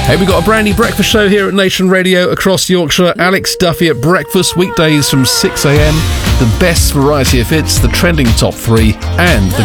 Hey, we've got a brand new breakfast show here at Nation Radio across Yorkshire. Alex Duffy at breakfast, weekdays from 6am. The best variety of hits, the trending top 3, and the